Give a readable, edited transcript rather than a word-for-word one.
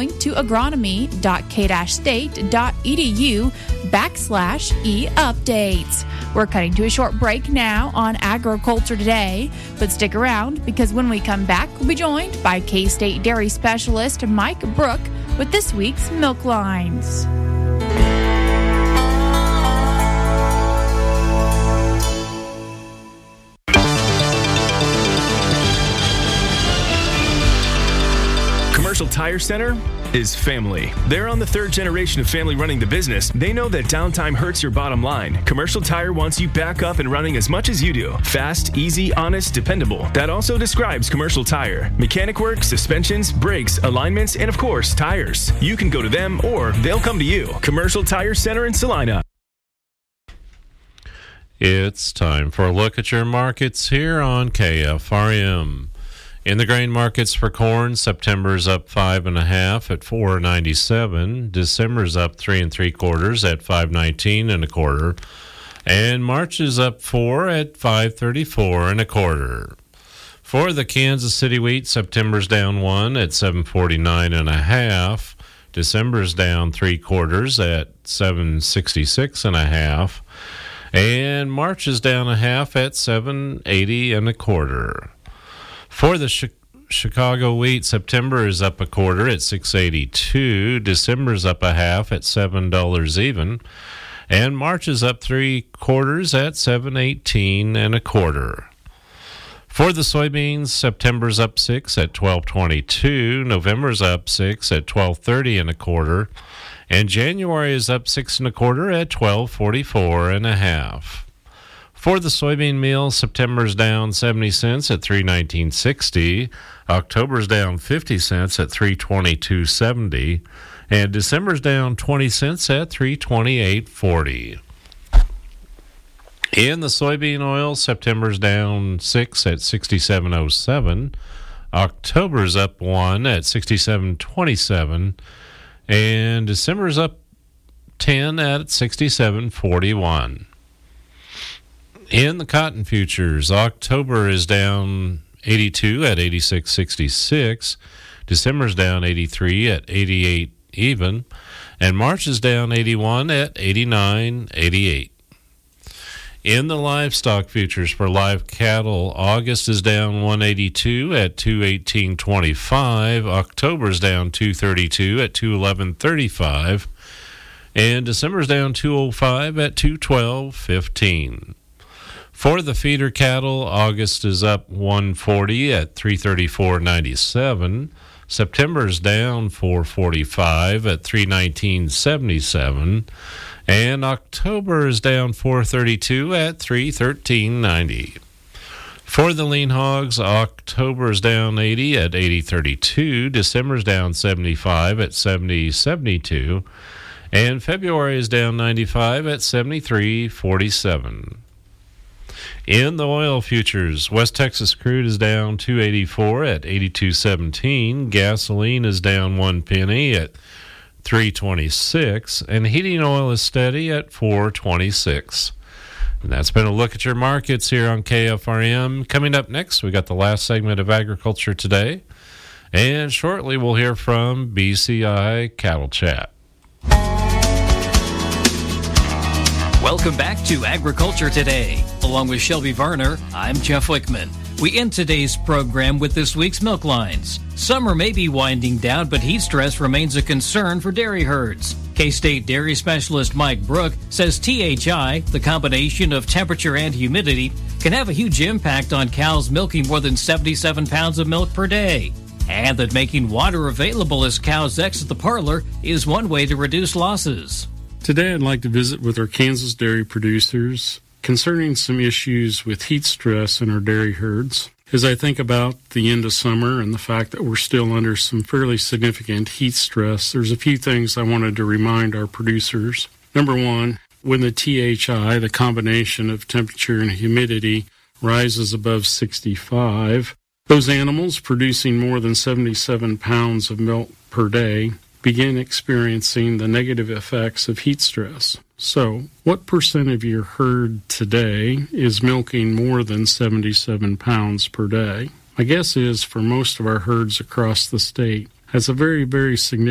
going to agronomy.k-state.edu/e-updates. We're cutting to a short break now on Agriculture Today, but stick around because when we come back, we'll be joined by K-State Dairy Specialist Mike Brook with this week's Milk Lines. Commercial Tire Center is family. They're on the third generation of family running the business. They know that downtime hurts your bottom line. Commercial Tire wants you back up and running as much as you do. Fast, easy, honest, dependable. That also describes Commercial Tire. Mechanic work, suspensions, brakes, alignments, and of course, tires. You can go to them or they'll come to you. Commercial Tire Center in Salina. It's time for a look at your markets here on KFRM. In the grain markets for corn, September's up 5.5 at $4.97. December's up 3 3/4 at $5.19 1/4, and March is up 4 at $5.34 1/4. For the Kansas City wheat, September's down 1 at $7.49 1/2. December's down 3/4 at $7.66 1/2, and March is down 1/2 at $7.80 1/4. For the Chicago wheat, September is up 1/4 at $6.82. December's up 1/2 at $7 even, and March is up 3/4 at $7.18 1/4. For the soybeans, September's up 6 at $12.22. November's up 6 at $12.30 1/4, and January is up 6 1/4 at $12.44 1/2. For the soybean meal, September's down 70 cents at $3.1960. October's down 50 cents at $3.2270. And December's down 20 cents at $3.2840. In the soybean oil, September's down 6 at $67.07. October's up 1 at $67.27. And December's up 10 at $67.41. In the cotton futures, October is down 82 at 86.66. December's down 83 at 88 even. And March is down 81 at 89.88. In the livestock futures for live cattle, August is down 182 at 218.25. October's down 232 at 211.35. And December's down 205 at 212.15. For the feeder cattle, August is up 140 at 334.97. September's down 445 at 319.77. And October is down 432 at 313.90. For the lean hogs, October's down 80 at 80.32. December's down 75 at 70.72. And February is down 95 at 73.47. In the oil futures, West Texas crude is down $2.84 at 82.17. Gasoline is down 1 penny at 3.26, and heating oil is steady at 4.26. And that's been a look at your markets here on KFRM. Coming up next, we got the last segment of Agriculture Today, and shortly we'll hear from BCI Cattle Chat. Welcome back to Agriculture Today. Along with Shelby Varner, I'm Jeff Wickman. We end today's program with this week's Milk Lines. Summer may be winding down, but heat stress remains a concern for dairy herds. K-State Dairy Specialist Mike Brook says THI, the combination of temperature and humidity, can have a huge impact on cows milking more than 77 pounds of milk per day. And that making water available as cows exit the parlor is one way to reduce losses. Today I'd like to visit with our Kansas dairy producers concerning some issues with heat stress in our dairy herds. As I think about the end of summer and the fact that we're still under some fairly significant heat stress, there's a few things I wanted to remind our producers. Number one, when the THI, the combination of temperature and humidity, rises above 65, those animals producing more than 77 pounds of milk per day begin experiencing the negative effects of heat stress. So, what percent of your herd today is milking more than 77 pounds per day? My guess is for most of our herds across the state, that's a very, very significant